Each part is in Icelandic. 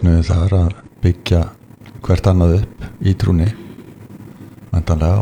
fögnuðu þar að byggja hvert annað upp í trúni væntanlega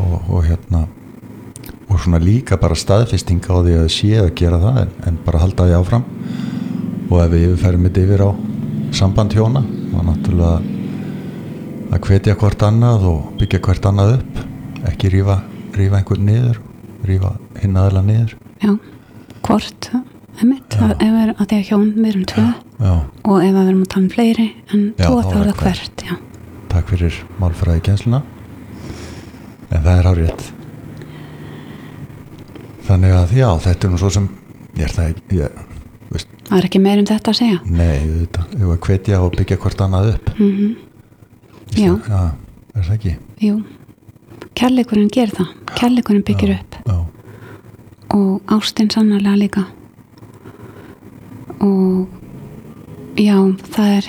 og svona líka bara staðfesting á því að sé að gera það en bara halda því áfram og ef við ferum þetta yfir á samband hjóna og náttúrulega að hvetja hvort annað og byggja hvert annað upp ekki rífa einhvern niður rífa hinn aðila niður hvort ef að því að hjón við erum tvö og ef við erum að tala fleiri en tvo þá er það hvert Takk fyrir málfræði kennsluna en það er árétt þannig að þetta nú svo sem það er ekki meir þetta að segja Nei, þetta að hvetja og byggja hvort annað upp Já, er það ekki? Jú, kærleikurinn gerir það kærleikurinn byggir upp og ástin sannarlega líka og það er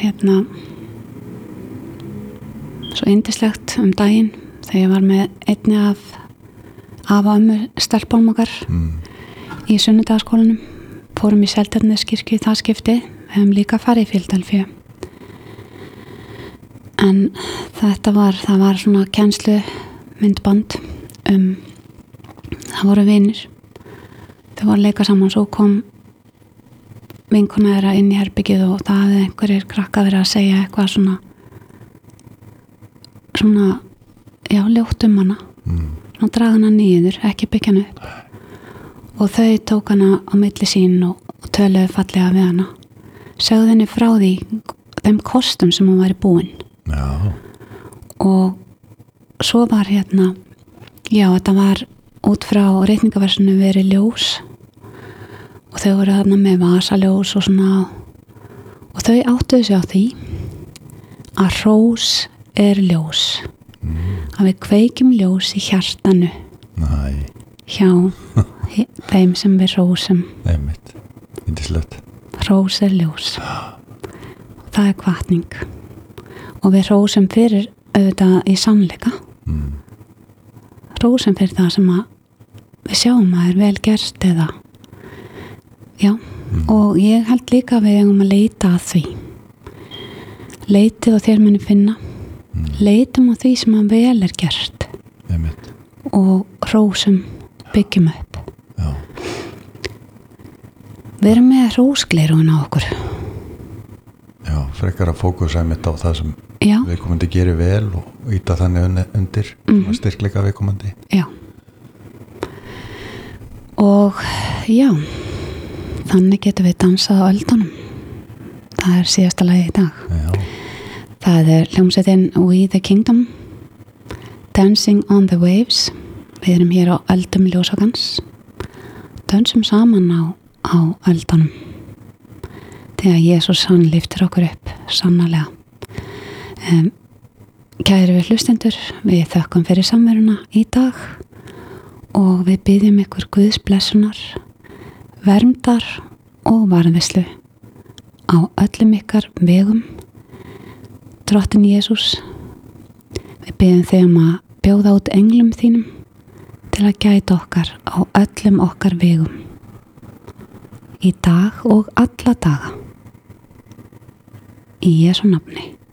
svo yndislegt daginn þegar ég var með einni af afa ömmu stelpunum okkar í sunnudagsskólanum fórum í Seltjarneskirkju í það skipti við hefum líka farið í Fíladelfíu en það var svona kennslu myndband það voru vinir þau voru að leika saman svo kom vinkona þeirra inn í herbyggið og það hafði einhverjir krakka verið að segja eitthvað svona ljótt hana og draga hana niður, ekki byggja hana upp og þau tók hana á milli sín og töluðu fallega við hana sögðu henni frá þeim kostum sem hún væri búin og svo var þetta var út frá reikningaversinu verið ljós og þau voru þarna með vasaljós og svona og þau áttuðu sig á því að hrós er ljós að við kveikjum ljós í hjartanu hjá þeim sem við hrósum hrós er ljós það er hvatning og við hrósum fyrir auðvitað í sannleika hrósum fyrir það sem að við sjáum að er vel gert eða og ég held líka að við eigum að leita að því leitið og þér muni finna leitum á því sem að vel er gert og hrósum byggjum upp við erum með hrósglerun á okkur frekar að fókusa einmitt á það sem viðkomandi gerir vel og íta þannig undir styrkleika viðkomandi og þannig getum við dansað á öldunum það er síðasta lagi í dag það er hljómsveitin We the Kingdom Dancing on the Waves við erum hér á öldum ljósakans dansum saman á öldunum þegar Jesús hann lyftir okkur upp sannarlega kæru við hlustendur við þökkum fyrir samveruna í dag og við biðjum ykkur Guðs blessunar verndar og varðveislu á öllum ykkar vegum Drottinn Jesús við biðjum þig að bjóða út englum þínum til að gæta okkar á öllum okkar vegum í dag og alla daga í Jesú nafni